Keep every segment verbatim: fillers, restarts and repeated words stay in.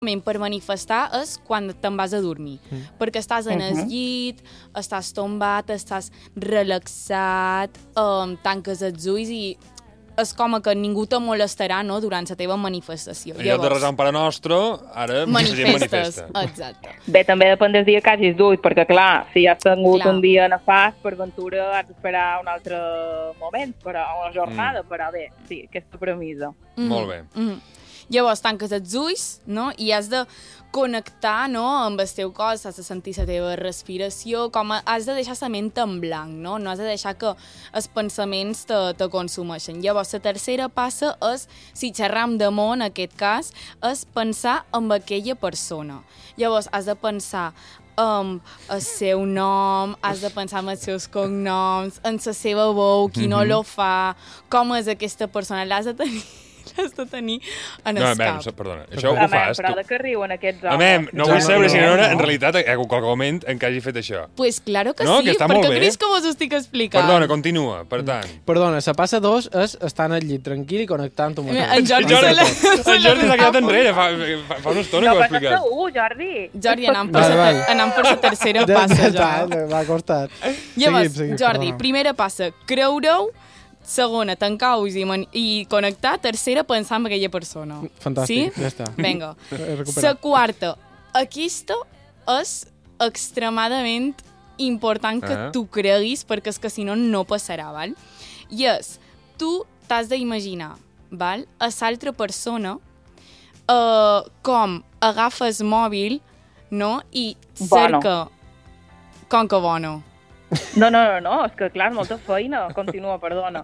per manifestar és quan te'n vas a dormir, mm. perquè estàs en el llit, estàs tombat, estàs relaxat, um, tanques els ulls i és com que ningú te molestarà, no?, durant la teva manifestació. En lloc de resar un Pare Nostre, ara manifestes. Exacte. Bé, també depèn del dia que hagis dut, perquè, clar, si has tingut clar. un dia nefast, per ventura has d'esperar un altre moment, per a una jornada, mm. però bé, sí, aquesta premissa. Mm. Molt bé. Mm. Llavors tanques els ulls, no?, i has de connectar, no?, amb el teu cos, has de sentir la teva respiració, com a, has de deixar la ment en blanc, no? No has de deixar que els pensaments te, te consumeixen. Llavors, la tercera passa és, si xerram d'amor, en aquest cas, és pensar en aquella persona. Llavors, has de pensar en el seu nom, has de pensar en els seus cognoms, en la seva veu, qui no lo fa, com és aquesta persona, l'has de tenir... has de tenir en el no, cap. No, perdona, això ho fas tu. Però de què riuen aquests homes? Amem, no vull saber si no, en realitat hi ha qualque moment en què hagi fet això. Pues claro que no, sí, que perquè creus que vos ho estic explicant. Perdona, continua, per tant. Perdona, la passa dos és estar en el llit tranquil i connectant amb el En Jordi, el Jordi, el Jordi s'ha quedat enrere, fa, fa una estona no, que ho ha explicat. No, passa Jordi. Jordi, anant per, vale, vale. anant per la tercera de, passa. De, m'ha costat. Llavors, seguim, seguim, Jordi, perdona. primera passa, creure-ho. Segona, tancar ulls i, i connectar. Tercera, pensar en aquella persona. Fantàstic, sí? ja està. Vinga. La quarta. Aquesta és extremadament important que uh -huh. tu creguis, perquè és que si no, no passarà, val? I és, tu t'has d'imaginar, val? A l'altra persona uh, com agafa el mòbil, no? I cerca... Bueno. Com que bueno? No, no, no, no, és que clar, molta feina. Continua, perdona.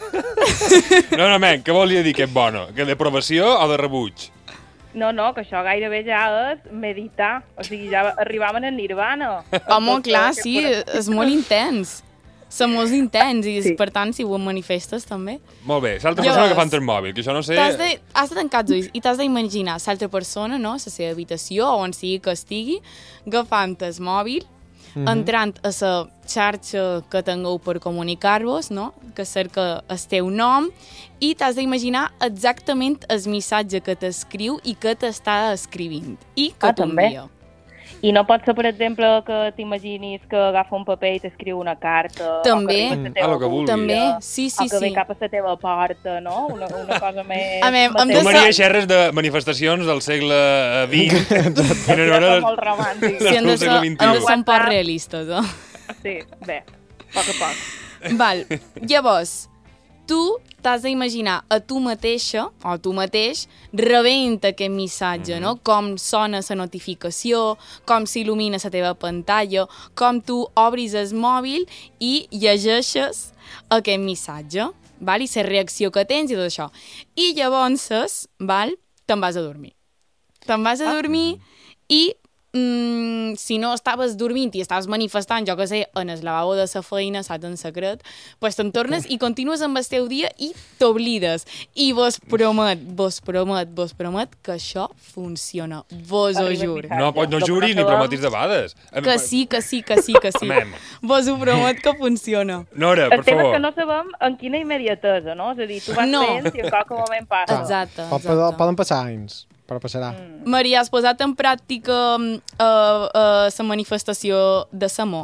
No, no, men, què volia dir que és bona? Que d'aprovació o de rebuig? No, no, que això gairebé ja és meditar. O sigui, ja arribaven a nirvana. Home, clar, sí, és molt intens. Som molt intens i, sí. per tant, si ho manifestes, també. Molt bé, l'altra persona que fa en el mòbil, que això no sé... Has de, has de tancar els ulls i t'has d'imaginar l'altra persona, no?, a la seva habitació o on sigui que estigui, agafant el mòbil, Mm -hmm. entrant a la xarxa que tingueu per comunicar-vos, no?, que cerca el teu nom, i t'has d'imaginar exactament el missatge que t'escriu i que t'està escrivint i que ah, t'envia. I no pot ser, per exemple, que t'imaginis que agafa un paper i t'escriu una carta. També. O que, ah, que vulgui. També, sí, sí, o que sí. ve cap a la teva porta, no? Una, una cosa més... A mi, tu, Maria, xerres de manifestacions del segle vint. I no era molt romàntic. Sí, hem de ser, hem de ser un poc realistes, eh? Sí, bé, poc a poc. Val, llavors, tu t'has d'imaginar a tu mateixa, o tu mateix, rebent aquest missatge, mm-hmm. no? Com sona la notificació, com s'il·lumina la teva pantalla, com tu obris el mòbil i llegeixes aquest missatge, val? I la reacció que tens i tot això. I llavors, val? Te'n vas a dormir. Te'n vas a dormir ah. i Mm, si no estaves dormint i estaves manifestant, jo que sé, en el lavabo de la feina, saps, en secret, pues te'n tornes i continues amb el teu dia i t'oblides. I vos promet, vos promet, vos promet que això funciona. Vos ho juro. No, no juris ni prometis de vegades. Que sí, que sí, que sí, que sí. Vos ho promet que funciona. Nora, per favor. El tema és que no sabem en quina immediatesa, no? És a dir, tu vas no. fent i en qualque moment passa. Exacte, exacte. Poden passar anys. Però passarà. Mm. Maria, has posat en pràctica uh, uh, la manifestació de l'amor?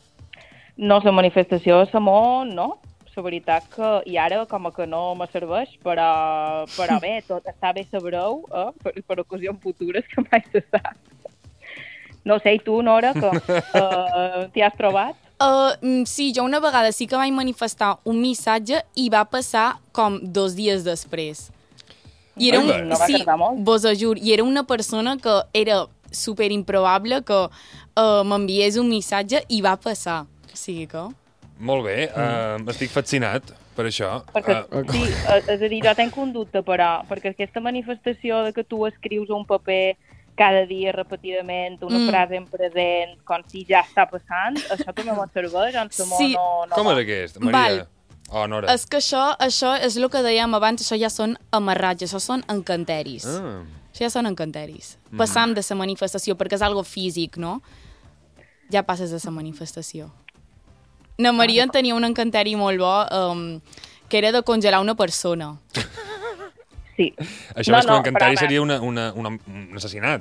No, la manifestació de l'amor, no. La veritat que, i ara com que no me serveix, però, però bé, tot està bé sabreu, eh? per, per ocasions futures que mai se sap. No sé, i tu, Nora, que uh, t'hi has trobat? Uh, sí, jo una vegada sí que vaig manifestar un missatge i va passar com dos dies després. I era un, no sí, vos ho juro, i era una persona que era super improbable que uh, m'enviés un missatge i va passar. O sigui que... Molt bé, uh, estic fascinat per això. Perquè, uh, sí, és a dir, jo tenc un dubte, però, perquè aquesta manifestació de que tu escrius un paper cada dia repetidament, una mm. frase en present, com si ja està passant, això també m'ho serveix, en Samó sí. no, no... Com és aquest, Maria? Val. Oh, Nora. És que això, això és el que dèiem abans, això ja són amarratges, això són encanteris. Ah. Això ja són encanteris. Mm. Passam de la manifestació, perquè és algo físic, no? Ja passes de la manifestació. Na Maria en tenia un encanteri molt bo, um, que era de congelar una persona. Sí. Això No, més que no, un encanteri però, seria una, una, una, un assassinat.